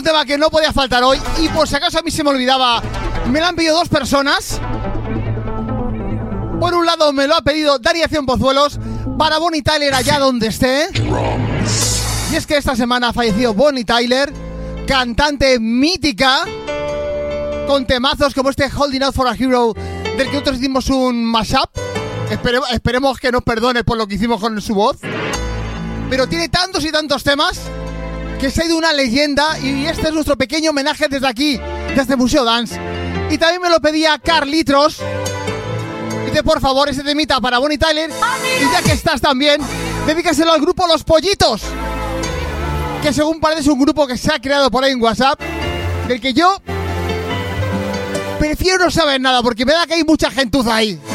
tema que no podía faltar hoy, y por si acaso a mí se me olvidaba, me lo han pedido dos personas. Por un lado me lo ha pedido Dani Pozuelos para Bonnie Tyler allá donde esté. Y es que esta semana ha fallecido Bonnie Tyler, cantante mítica, con temazos como este Holding Out for a Hero, del que nosotros hicimos un mashup. Esperemos que nos perdone por lo que hicimos con su voz. Pero tiene tantos y tantos temas que se ha ido una leyenda, y este es nuestro pequeño homenaje desde aquí, desde Museo Dance. Y también me lo pedía Carlitos. Dice, por favor, ese temita para Bonnie Tyler. Y ya que estás también, dedícaselo al grupo Los Pollitos, que según parece es un grupo que se ha creado por ahí en WhatsApp, del que yo prefiero no saber nada, porque me da que hay mucha gentuza ahí.